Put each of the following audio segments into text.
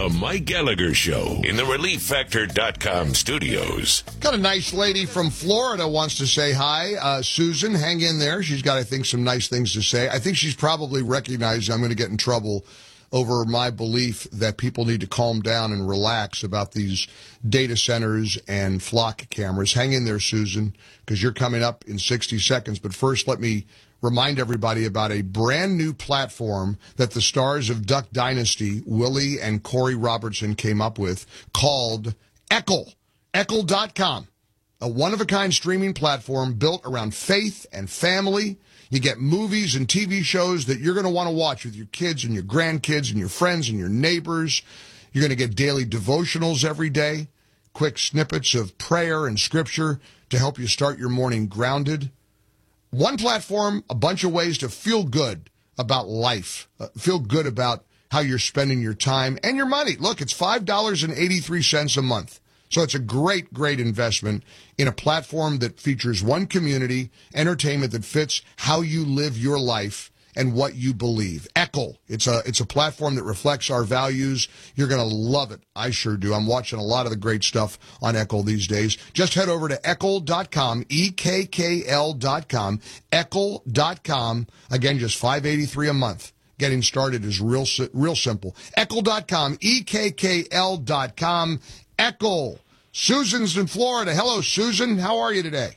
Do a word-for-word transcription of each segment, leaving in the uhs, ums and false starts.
The Mike Gallagher Show in the relief factor dot com studios. Got a nice lady from Florida wants to say hi. Uh, Susan, hang in there. She's got, I think, some nice things to say. I think she's probably recognized I'm going to get in trouble over my belief that people need to calm down and relax about these data centers and flock cameras. Hang in there, Susan, because you're coming up in sixty seconds. But first, let me remind everybody about a brand new platform that the stars of Duck Dynasty, Willie and Corey Robertson, came up with called Eccl, Eccl dot com, a one-of-a-kind streaming platform built around faith and family. You get movies and T V shows that you're going to want to watch with your kids and your grandkids and your friends and your neighbors. You're going to get daily devotionals every day, quick snippets of prayer and scripture to help you start your morning grounded. One platform, a bunch of ways to feel good about life, uh, feel good about how you're spending your time and your money. Look, it's five dollars and eighty-three cents a month. So it's a great, great investment in a platform that features one community, entertainment that fits how you live your life and what you believe. Eccl, it's a it's a platform that reflects our values. You're going to love it. I sure do. I'm watching a lot of the great stuff on Eccl these days. Just head over to Eccl dot com, E K K L dot com, Eccl dot com. Again, just five dollars and eighty-three cents a month. Getting started is real real simple. Eccl dot com, E K K L dot com, Eccl. Susan's in Florida. Hello, Susan. How are you today?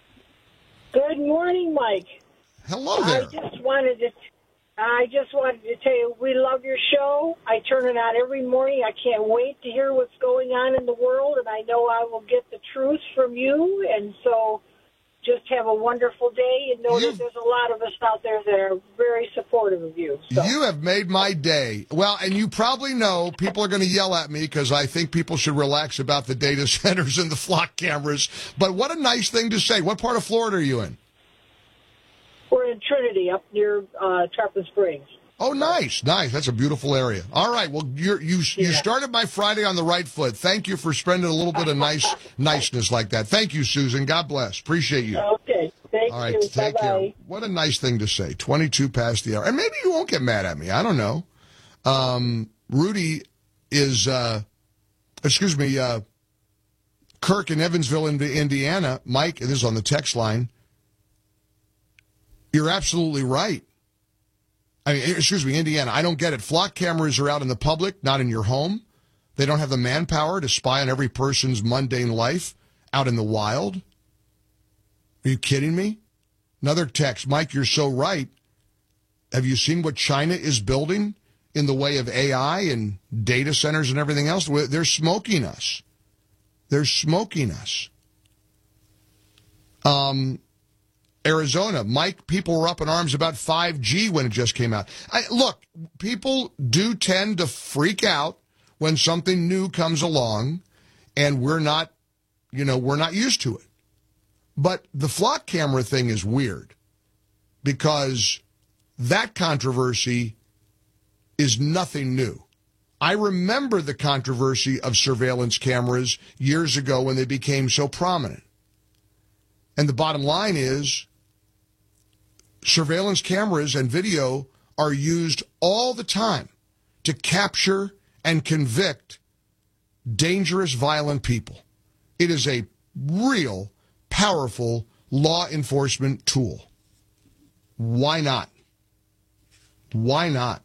Good morning, Mike. Hello there. I just wanted to, I just wanted to tell you we love your show. I turn it on every morning. I can't wait to hear what's going on in the world, and I know I will get the truth from you. And so, just have a wonderful day, and know You've, that there's a lot of us out there that are very supportive of you. So. You have made my day. Well, and you probably know people are going to yell at me because I think people should relax about the data centers and the flock cameras. But what a nice thing to say. What part of Florida are you in? We're in Trinity, up near uh, Tarpon Springs. Oh, nice, nice. That's a beautiful area. All right. Well, you're, you you Yeah. started my Friday on the right foot. Thank you for spending a little bit of nice niceness like that. Thank you, Susan. God bless. Appreciate you. Okay. Thank All right. you. Take Bye-bye. care. What a nice thing to say. twenty-two past the hour. And maybe you won't get mad at me. I don't know. Um, Rudy is, uh, excuse me, uh, Kirk in Evansville, Indiana. Mike, this is on the text line. You're absolutely right. I mean, excuse me, Indiana. I don't get it. Flock cameras are out in the public, not in your home. They don't have the manpower to spy on every person's mundane life out in the wild. Are you kidding me? Another text. Mike, you're so right. Have you seen what China is building in the way of A I and data centers and everything else? They're smoking us. They're smoking us. Um... Arizona, Mike, people were up in arms about five G when it just came out. I, look, people do tend to freak out when something new comes along, and we're not, you know, we're not used to it. But the flock camera thing is weird because that controversy is nothing new. I remember the controversy of surveillance cameras years ago when they became so prominent. And the bottom line is, surveillance cameras and video are used all the time to capture and convict dangerous, violent people. It is a real, powerful law enforcement tool. Why not? Why not?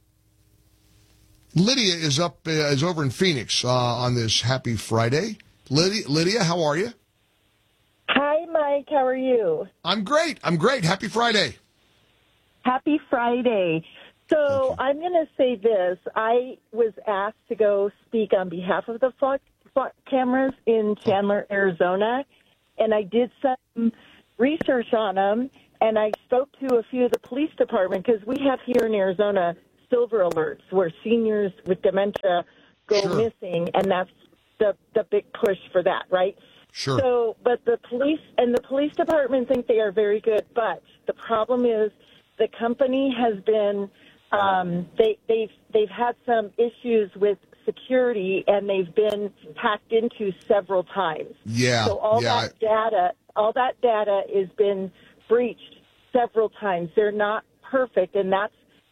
Lydia is up, uh, is over in Phoenix uh, on this happy Friday. Lydia, Lydia, how are you? Hi, Mike. How are you? I'm great. I'm great. Happy Friday. Happy Friday. So I'm going to say this. I was asked to go speak on behalf of the flock, flock cameras in Chandler, Arizona, and I did some research on them, and I spoke to a few of the police department because we have here in Arizona silver alerts where seniors with dementia go Sure. missing, and that's the, the big push for that, right? Sure. So, but the police and the police department think they are very good, but the problem is the company has been um, they they've they've had some issues with security and they've been hacked into several times. Yeah. So all yeah, that data, all that data has been breached several times. They're not perfect, and that's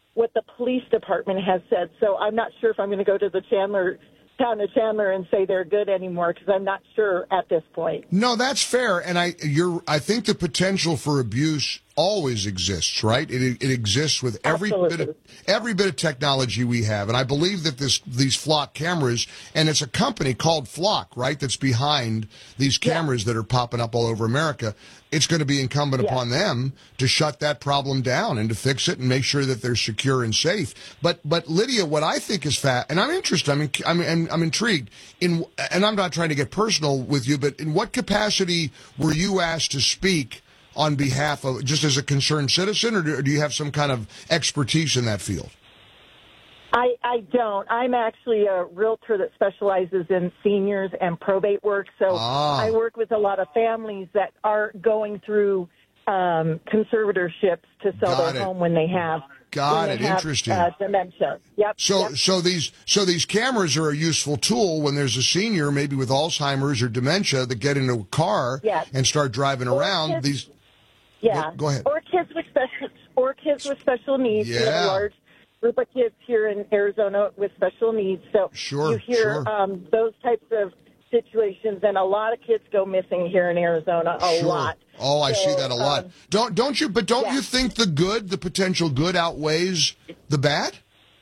what the police department has said. So I'm not sure if I'm going to go to the Chandler town of Chandler and say they're good anymore, because I'm not sure at this point. No, that's fair, and I you're I think the potential for abuse always exists, right? It it exists with every Absolutely. bit of every bit of technology we have, and I believe that this these Flock cameras, and it's a company called Flock, right, that's behind these cameras yeah. that are popping up all over America. It's going to be incumbent yeah. upon them to shut that problem down and to fix it and make sure that they're secure and safe. But but Lydia, what I think is fat, and I'm interested, I'm in, I'm I'm, I'm intrigued in, and I'm not trying to get personal with you, but in what capacity were you asked to speak on behalf of, just as a concerned citizen, or do, or do you have some kind of expertise in that field? I, I don't. I'm actually a realtor that specializes in seniors and probate work. So ah. I work with a lot of families that are going through um, conservatorships to sell Got their it. home when they have Got when it. they have, Interesting. Uh, dementia. Yep. So, yep. so these, so these cameras are a useful tool when there's a senior, maybe with Alzheimer's or dementia, that get into a car yes. and start driving or around. Kids, these, yeah. Go, go ahead. Or kids with special, or kids with special needs. Yeah. We have a large group of kids here in Arizona with special needs. So sure, you hear sure. um, those types of situations, and a lot of kids go missing here in Arizona. A sure. lot. Oh, I so, see that a lot. Um, don't don't you? But don't yeah. you think the good, the potential good, outweighs the bad?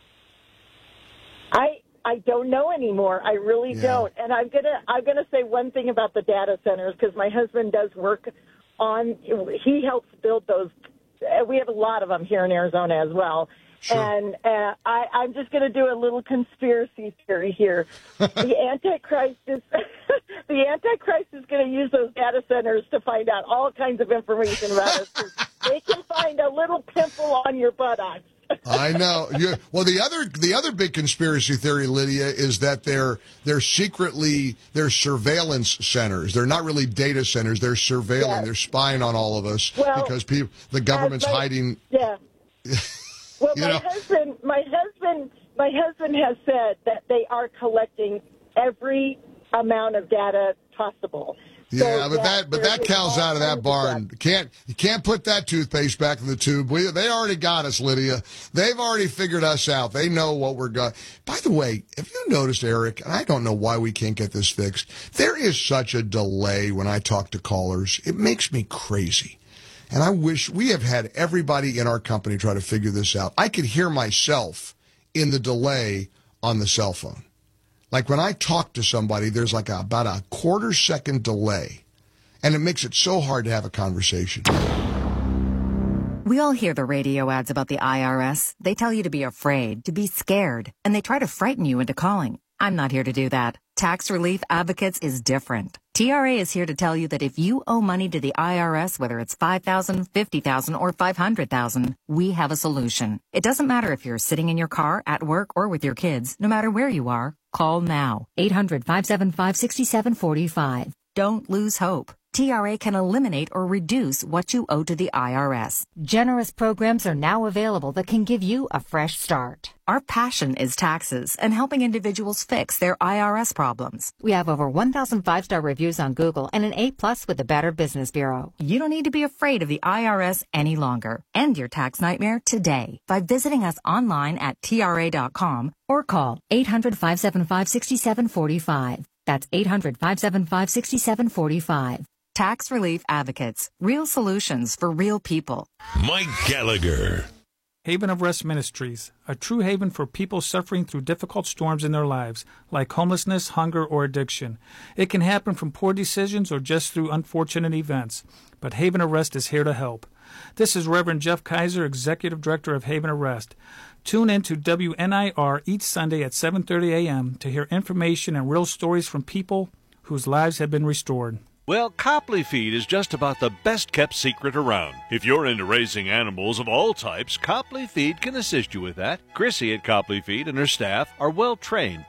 I I don't know anymore. I really Yeah. don't. And I'm gonna I'm gonna say one thing about the data centers, because my husband does work on. He helps build those. We have a lot of them here in Arizona as well. Sure. And uh, I, I'm just going to do a little conspiracy theory here. The Antichrist is the Antichrist is going to use those data centers to find out all kinds of information about us. They can find a little pimple on your buttocks. I know. You, well, the other the other big conspiracy theory, Lydia, is that they're they're secretly they're surveillance centers. They're not really data centers. They're surveilling. Yes. They're spying on all of us well, because people the government's my, hiding. Yeah. Well, you my know? husband, my husband, my husband has said that they are collecting every amount of data possible. Yeah, so but that but that cow's out of that barn. Can't you can't put that toothpaste back in the tube. We, they already got us, Lydia. They've already figured us out. They know what we're going. By the way, have you noticed, Eric? And I don't know why we can't get this fixed. There is such a delay when I talk to callers. It makes me crazy. And I wish we have had everybody in our company try to figure this out. I could hear myself in the delay on the cell phone. Like when I talk to somebody, there's like a, about a quarter second delay. And it makes it so hard to have a conversation. We all hear the radio ads about the I R S. They tell you to be afraid, to be scared, and they try to frighten you into calling. I'm not here to do that. Tax Relief Advocates is different. T R A is here to tell you that if you owe money to the I R S, whether it's five thousand dollars, fifty thousand dollars, or five hundred thousand dollars, we have a solution. It doesn't matter if you're sitting in your car, at work, or with your kids. No matter where you are, call now. eight hundred, five seven five, six seven four five. Don't lose hope. T R A can eliminate or reduce what you owe to the I R S. Generous programs are now available that can give you a fresh start. Our passion is taxes and helping individuals fix their I R S problems. We have over one thousand five-star reviews on Google and an A plus with the Better Business Bureau. You don't need to be afraid of the I R S any longer. End your tax nightmare today by visiting us online at T R A dot com or call eight hundred, five seven five, six seven four five. That's eight hundred, five seven five, six seven four five. Tax Relief Advocates. Real solutions for real people. Mike Gallagher. Haven of Rest Ministries, a true haven for people suffering through difficult storms in their lives, like homelessness, hunger, or addiction. It can happen from poor decisions or just through unfortunate events, but Haven of Rest is here to help. This is Reverend Jeff Kaiser, Executive Director of Haven of Rest. Tune in to W N I R each Sunday at seven thirty a.m. to hear information and real stories from people whose lives have been restored. Well, Copley Feed is just about the best-kept secret around. If you're into raising animals of all types, Copley Feed can assist you with that. Chrissy at Copley Feed and her staff are well-trained